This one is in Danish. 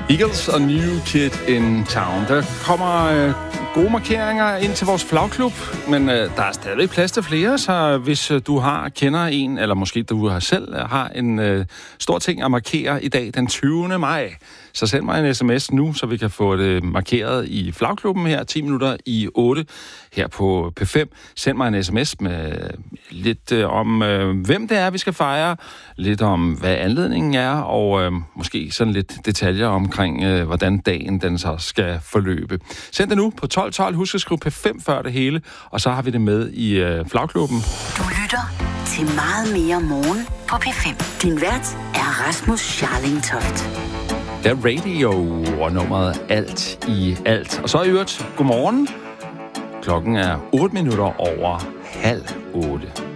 Eagles og New Kid in Town. Der kommer gode markeringer ind til vores flagklub, men der er stadig plads til flere, så hvis du kender en, eller måske du selv har en stor ting at markere i dag, den 20. maj, så send mig en sms nu, så vi kan få det markeret i flagklubben her, 10 minutter i 8, her på P5. Send mig en sms med lidt om, hvem det er, vi skal fejre, lidt om, hvad anledningen er, og måske sådan lidt detaljer omkring, hvordan dagen den så skal forløbe. Send det nu på 1212. Husk at skrive P5 før det hele, og så har vi det med i flagklubben. Du lytter til Meget mere morgen på P5. Din vært er Rasmus Scharling Toft. Det er Radio og nummeret Alt i Alt. Og så i øvrigt, godmorgen. Klokken er 8 minutter over 7:30.